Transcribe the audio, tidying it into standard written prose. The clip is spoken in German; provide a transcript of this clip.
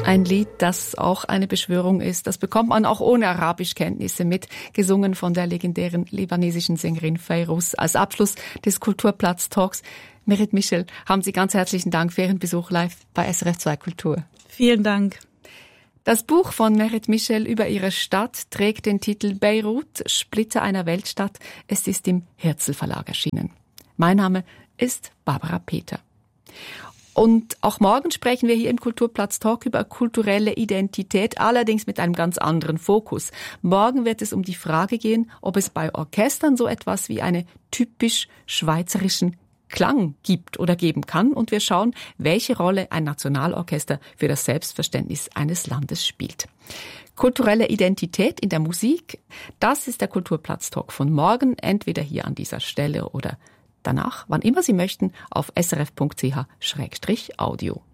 Ein Lied, das auch eine Beschwörung ist. Das bekommt man auch ohne Arabischkenntnisse mit, gesungen von der legendären libanesischen Sängerin Fairuz. Als Abschluss des Kulturplatz-Talks, Merit Michel, haben Sie ganz herzlichen Dank für Ihren Besuch live bei SRF 2 Kultur. Vielen Dank. Das Buch von Merit Michel über ihre Stadt trägt den Titel Beirut, Splitter einer Weltstadt. Es ist im Hirzel Verlag erschienen. Mein Name ist Barbara Peter. Und auch morgen sprechen wir hier im Kulturplatz Talk über kulturelle Identität, allerdings mit einem ganz anderen Fokus. Morgen wird es um die Frage gehen, ob es bei Orchestern so etwas wie einen typisch schweizerischen Klang gibt oder geben kann. Und wir schauen, welche Rolle ein Nationalorchester für das Selbstverständnis eines Landes spielt. Kulturelle Identität in der Musik, das ist der Kulturplatz Talk von morgen, entweder hier an dieser Stelle oder danach, wann immer Sie möchten, auf srf.ch/audio.